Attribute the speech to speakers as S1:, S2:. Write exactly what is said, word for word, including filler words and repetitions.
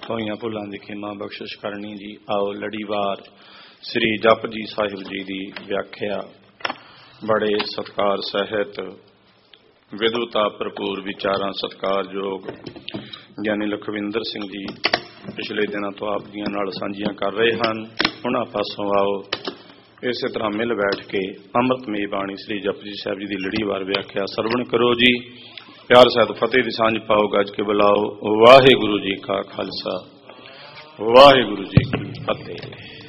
S1: ਹੋਈਆਂ ਭੁੱਲਾਂ ਦੀ ਖਿਮਾ ਬਖਸ਼ਿਸ਼ ਕਰਨੀ ਜੀ। ਆਓ ਲੜੀਵਾਰ ਸ੍ਰੀ ਜਪਜੀ ਸਾਹਿਬ ਜੀ ਦੀ ਵਿਆਖਿਆ ਬੜੇ ਸਤਿਕਾਰ ਸਹਿਤ ਵਿਦਵਤਾ ਭਰਪੂਰ ਵਿਚਾਰਾਂ ਸਤਿਕਾਰਯੋਗ ਗਿਆਨੀ ਲਖਵਿੰਦਰ ਸਿੰਘ ਜੀ ਪਿਛਲੇ ਦਿਨਾਂ ਤੋਂ ਆਪ ਦੀਆਂ ਨਾਲ ਸਾਂਝੀਆਂ ਕਰ ਰਹੇ ਹਨ। ਉਹਨਾਂ ਪਾਸੋਂ ਆਓ ਇਸੇ ਤਰ੍ਹਾਂ ਮਿਲ ਬੈਠ ਕੇ ਅੰਮ੍ਰਿਤਮਈ ਬਾਣੀ ਸ੍ਰੀ ਜਪਜੀ ਸਾਹਿਬ ਜੀ ਦੀ ਲੜੀਵਾਰ ਵਿਆਖਿਆ ਸਰਵਣ ਕਰੋ ਜੀ। ਪਿਆਰ ਸਹਿਤ ਫਤਿਹ ਦੀ ਸਾਂਝ ਪਾਓ, ਗੱਜ ਕੇ ਬੁਲਾਓ। ਵਾਹਿਗੁਰੂ ਜੀ ਕਾ ਖਾਲਸਾ, ਵਾਹਿਗੁਰੂ ਜੀ ਕੀ ਫਤਿਹ।